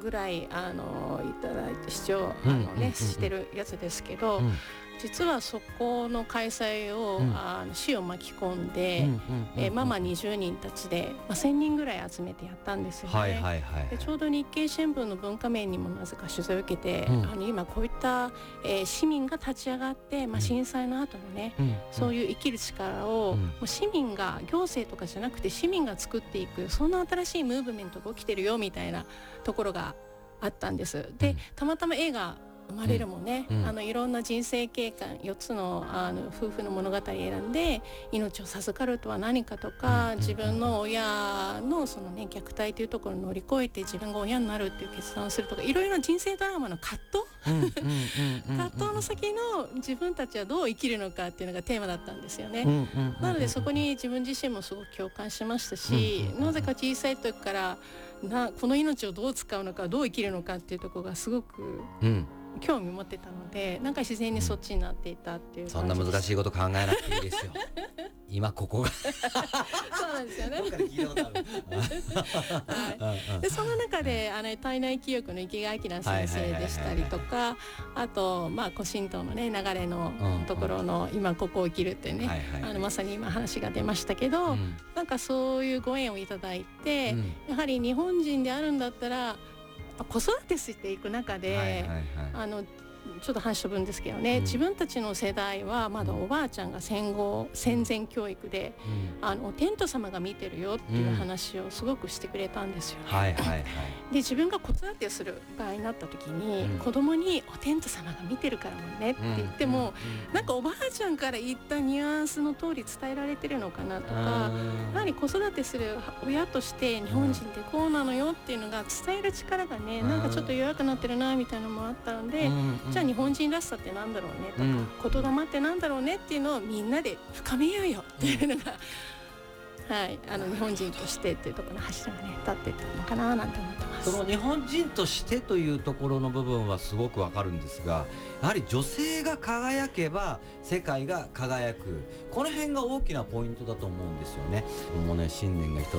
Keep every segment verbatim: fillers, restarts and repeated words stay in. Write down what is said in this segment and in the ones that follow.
ぐらいあのいただいて視聴あの、ねうんうんうん、してるやつですけど、うん、実はそこの開催を、うん、あの市を巻き込んで、うんうんうんうん、えママにじゅうにんたちで、まあ、せんにんぐらい集めてやったんですよね、はいはいはいはい、でちょうど日経新聞の文化面にもなぜか取材を受けて、うん、あの今こういった、えー、市民が立ち上がって、まあ、震災の後のね、うん、そういう生きる力を、うん、もう市民が行政とかじゃなくて市民が作っていく、そんな新しいムーブメントが起きてるよみたいなところがあったんです。で、うん、たまたま映画生まれるもね、うんうん、あのいろんな人生経験よっつ の, あの夫婦の物語を選んで命を授かるとは何かとか、うん、自分の親のその、ね、虐待というところを乗り越えて自分が親になるっていう決断をするとか、いろいろ人生ドラマの葛藤葛藤の先の自分たちはどう生きるのかっていうのがテーマだったんですよね、うんうんうんうん、なのでそこに自分自身もすごく共感しましたし、うんうんうん、なぜか小さい時からなこの命をどう使うのかどう生きるのかっていうところがすごく、うん興味持ってたので、なんか自然にそっちになっていたっていう感じです、うん、そんな難しいこと考えなくていいですよ今ここがそうなんですよねどっかで聞いたことある、はい、でその中であの体内記憶の池谷明先生でしたりとか、あとまあ古神道のね流れのところの今ここを生きるってね、はいはいはい、あのまさに今話が出ましたけど、うん、なんかそういうご縁をいただいて、うん、やはり日本人であるんだったら子育てしていく中で、はいはいはい、あのちょっと話飛ぶんですけどね、うん、自分たちの世代はまだおばあちゃんが戦後戦前教育で、うん、あのお天道様が見てるよっていう話をすごくしてくれたんですよね、うんはいはいはい、で自分が子育てをする場合になった時に、うん、子供にお天道様が見てるからもねって言っても、うん、なんかおばあちゃんから言ったニュアンスの通り伝えられてるのかなとか、やはり子育てする親として日本人ってこうなのよっていうのが伝える力がね、なんかちょっと弱くなってるなみたいなのもあったので、うんうん、じゃあ日本人らしさってなんだろうねとか、うん、言霊ってなんだろうねっていうのをみんなで深めようよっていうのが、うんはい、あの日本人としてっていうところの柱がね立ってたのかななんて思ってます。 その日本人としてというところの部分はすごくわかるんですが、やはり女性が輝けば世界が輝く、この辺が大きなポイントだと思うんですよね。もうね信念が一つあって、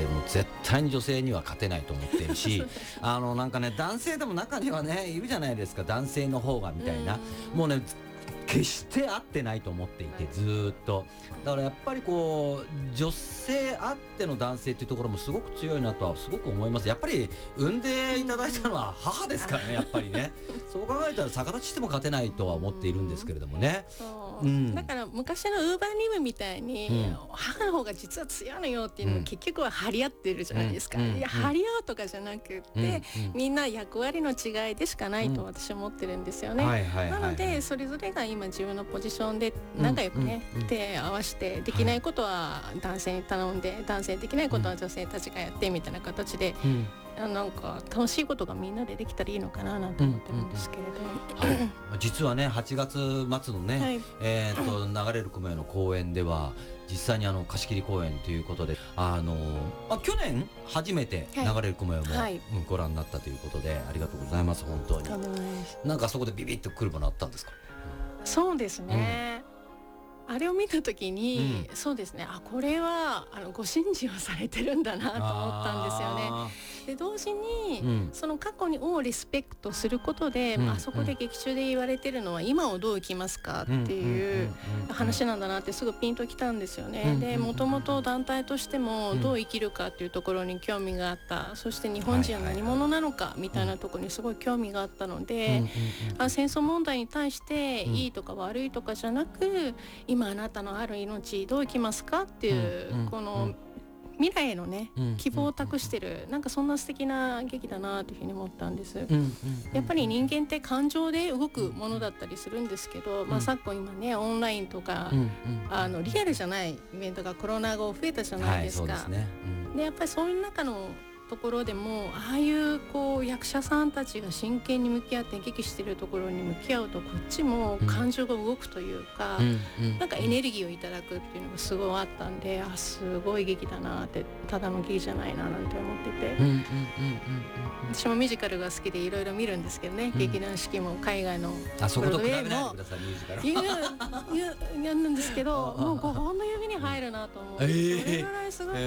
もう絶対に女性には勝てないと思っているしあのなんかね男性でも中にはねいるじゃないですか、男性の方がみたいな、もうね決して合ってないと思っていて、ずっとだからやっぱりこう女性あっての男性っていうところもすごく強いなとはすごく思います。やっぱり産んでいただいたのは母ですからね、やっぱりねそう考えたら逆立ちしても勝てないとは思っているんですけれどもね。 そう、うん、だから昔のウーバーリムみたいに、うん、母の方が実は強いのよっていうのも結局は張り合ってるじゃないですか、うん、いや張り合うとかじゃなくって、うんうん、みんな役割の違いでしかないと私は思ってるんですよね、うんはいはいはいはい、なのでそれぞれが今自分のポジションで仲良くね、うんうん、手を合わせてできないことは男性に頼んで、はい、男性できないことは女性たちがやってみたいな形で、うんなんか楽しいことがみんなでできたらいいのかななんて思ってるんですけれど、うんうんはい、実はねはちがつ末のね、はいえー、と流れる雲への公演では実際にあの貸し切り公演ということで、あのあ去年初めて流れる雲へも、はい、ご覧になったということでありがとうございます。本当になんかそこでビビッとくるものあったんですか？ そうですね、うん、あれを見た時に、うん、そうですね、あこれはあのご神事をされてるんだなと思ったんですよね。で同時に、うん、その過去にをリスペクトすることで、うん、あそこで劇中で言われてるのは今をどう生きますかっていう話なんだなってすぐピンときたんですよね、うん、でもともと団体としてもどう生きるかっていうところに興味があった、そして日本人は何者なのかみたいなところにすごい興味があったので、あ戦争問題に対していいとか悪いとかじゃなく、今あなたのある命どう生きますかっていうこの未来へのね、うん、希望を託してる、なんかそんな素敵な劇だなというふうに思ったんです、うんうんうん、やっぱり人間って感情で動くものだったりするんですけど、うんまあ、昨今今ねオンラインとか、うんうん、あのリアルじゃないイベントがコロナ後増えたじゃないですか、はいそうですねうん、でやっぱりそういう中のところでもああいうこう役者さんたちが真剣に向き合って劇してるところに向き合うとこっちも感情が動くというか、うん、なんかエネルギーをいただくっていうのがすごいあったんで、あすごい劇だなって、ただの劇じゃないななんて思ってて、私もミュージカルが好きでいろいろ見るんですけどね、うん、劇団四季も海外のブロードウェイもやるんですけどもうごほんの指に入るなと思う、えー、それぐらいすごく、えー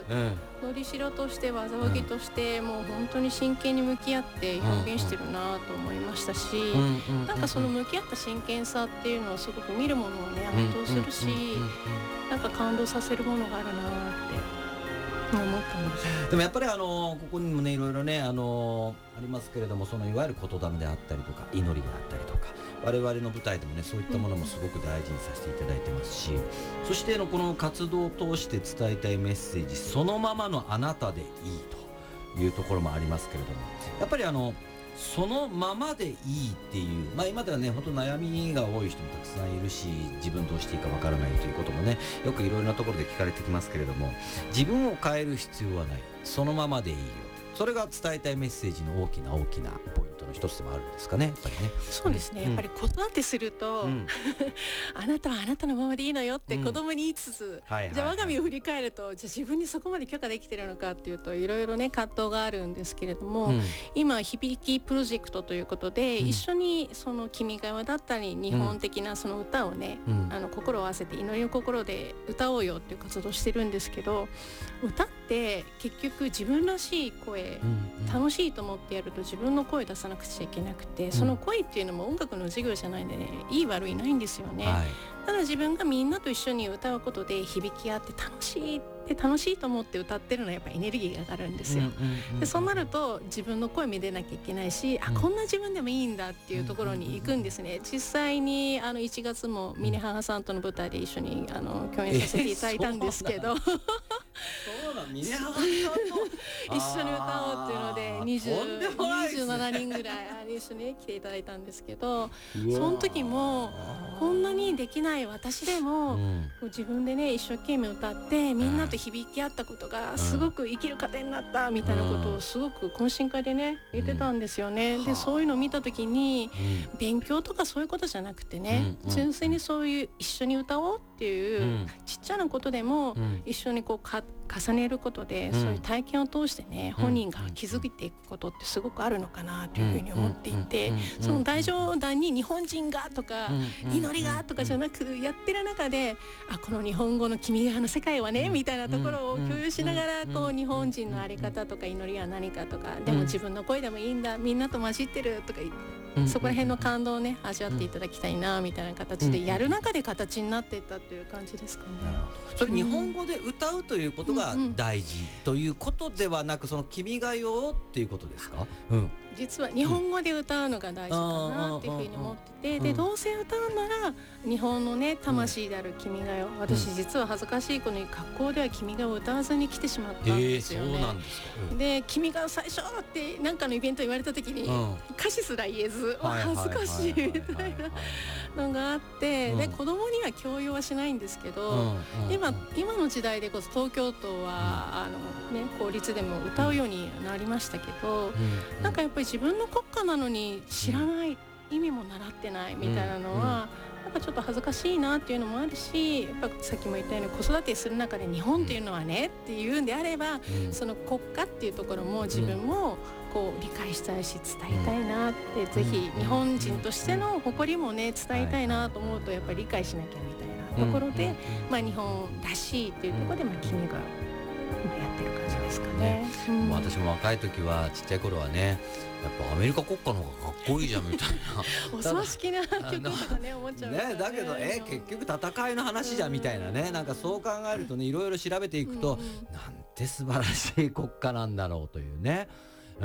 のりしろとして技わぎとして、もう本当に真剣に向き合って表現してるなと思いましたし、なんかその向き合った真剣さっていうのはすごく見るものをね圧倒するし、なんか感動させるものがあるなって思ったんです。 でもやっぱりあのここにもねいろいろねあのありますけれども、そのいわゆる言霊であったりとか祈りであったりとか、我々の舞台でもねそういったものもすごく大事にさせていただいてますし、そしてのこの活動を通して伝えたいメッセージ、そのままのあなたでいいというところもありますけれども、やっぱりあのそのままでいいっていう、まあ今ではね本当悩みが多い人もたくさんいるし、自分どうしていいかわからないということもねよくいろいろなところで聞かれてきますけれども、自分を変える必要はない、そのままでいいよ、それが伝えたいメッセージの大きな大きなポイントの一つでもあるんですかね、やっぱりね。 そうですね、うん、やっぱり子育てすると、うん、あなたはあなたのままでいいのよって子供に言いつつ、うんはいはいはい、じゃあ我が身を振り返ると、じゃあ自分にそこまで許可できてるのかっていうといろいろね葛藤があるんですけれども、うん、今響きプロジェクトということで、うん、一緒にその君が代だったり日本的なその歌をね、うん、あの心を合わせて祈りの心で歌おうよっていう活動をしてるんですけど、歌って結局自分らしい声、うんうん、楽しいと思ってやると自分の声出さなくちゃいけなくて、その声っていうのも音楽の授業じゃないんでね、いい悪いないんですよね、はい、ただ自分がみんなと一緒に歌うことで響き合って楽しいって楽しいと思って歌ってるのはやっぱエネルギーが上がるんですよ、うんうんうん、でそうなると自分の声も出なきゃいけないし、うん、あこんな自分でもいいんだっていうところに行くんですね。実際にあのいちがつも峰母さんとの舞台で一緒にあの共演させていただいたんですけど、 そうなん峰母さんと一緒に歌おうっていうのでにじゅう、にじゅうななにんぐらい一緒に来ていただいたんですけど、その時もこんなにできない私でも、うん、自分でね一生懸命歌ってみんなと響き合ったことがすごく生きる糧になったみたいなことをすごく懇親会でね言ってたんですよね、うん、でそういうのを見た時に、うん、勉強とかそういうことじゃなくてね、うん、純粋にそういう一緒に歌おうっていう、うん、ちっちゃなことでも一緒にこうか重ねることで、うん、そういう体験を通してね、うん、本人が気づいていくことってすごくあるのかなというふうに思っていて、その大冗談に日本人がとか、うん、祈りがとかじゃなくやってる中で、あこの日本語の君が代の世界はね、うん、みたいなところを共有しながら、こう日本人のあり方とか祈りは何かとか、でも自分の声でもいいんだ、みんなと混じってるとか、そこら辺の感動をね味わっていただきたいなみたいな形でやる中で形になっていったという感じですかね。 それ日本語で歌うということが大事ということではなく、その君が代っていうことですか？うん、 実は日本語で歌うのが大事かなっていうふうに思ってて、でどうせ歌うなら日本のね魂である君が代、私実は恥ずかしい子に学校では君が代を歌わずに来てしまったんですよね。 えー、そうなんですか。うん、 で君が代最初って何かのイベント言われた時に、うん、歌詞すら言えず恥ずかしいみたいなのがあって、うん、で子供には強要はしないんですけど、うんうん、今今の時代でこそ東京都は、うん、あのね公立でも歌うようになりましたけど、うん、なんかやっぱり自分の国家なのに知らない、うん、意味も習ってないみたいなのは、うん、なんかちょっと恥ずかしいなっていうのもあるし、やっぱさっきも言ったように子育てする中で日本っていうのはね、うん、っていうんであれば、うん、その国家っていうところも自分もこう理解したいし伝えたいなって、うん、ぜひ日本人としての誇りもね伝えたいなと思うと、やっぱり理解しなきゃみたいなところで、まあ日本らしいっていうところで、まあ君が今やってる感じですかね。ね、 うん、私も若い時はちっちゃい頃はね、やっぱアメリカ国家の方がかっこいいじゃんみたいなお葬式な曲とかね思っちゃうね。 だけどえ結局戦いの話じゃんみたいなね、なんかそう考えるとね、いろいろ調べていくと、うん、なんて素晴らしい国家なんだろうというね、うん、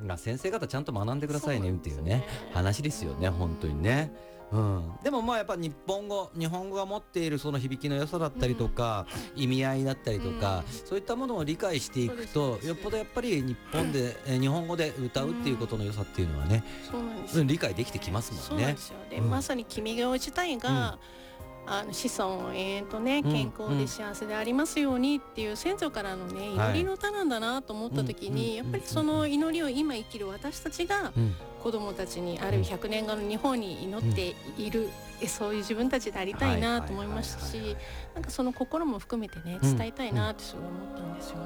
先生方ちゃんと学んでくださいねっていうね話ですよね、本当にね。うん、でもまあやっぱ日本語日本語が持っているその響きの良さだったりとか、うん、意味合いだったりとか、うん、そういったものを理解していくと、よっぽどやっぱり日本で、うん、日本語で歌うっていうことの良さっていうのはね、うん、理解できてきますもんね。 そうなんですよ。で、うん、まさに君が代自体が、うん、あの子孫を永遠とね健康で幸せでありますようにっていう先祖からのね祈りの歌なんだなと思った時に、はい、やっぱりその祈りを今生きる私たちが、うん子供たちにあるひゃくねんごの日本に祈っている、うん、そういう自分たちでありたいなと思いましたし、なんかその心も含めてね伝えたいなってすごい思ったんですよ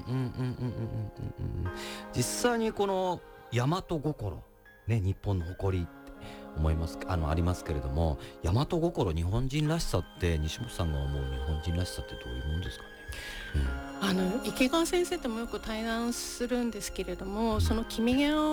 ね。 実際にこの大和心ね、日本の誇りって思いますあのありますけれども、大和心日本人らしさって西本さんが思う日本人らしさってどういうものですかね？ あの池川先生ともよく対談するんですけれども、その君が代